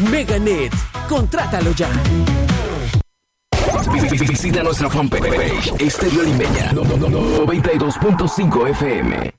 Meganet. Contrátalo ya. Visita nuestra fanpage Estéreo Limeña 92.5 FM.